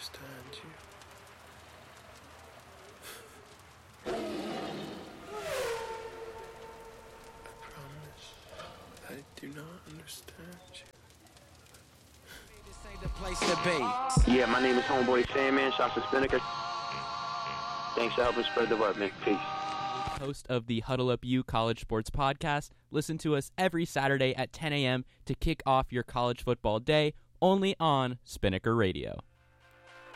understand you. I promise I do not understand you. Yeah, my name is Homeboy Sandman, shots to Spinnaker. Thanks for helping spread the word, man. Peace. Host of the Huddle Up U College Sports Podcast. Listen to us every Saturday at 10 a.m. to kick off your college football day, only on Spinnaker Radio.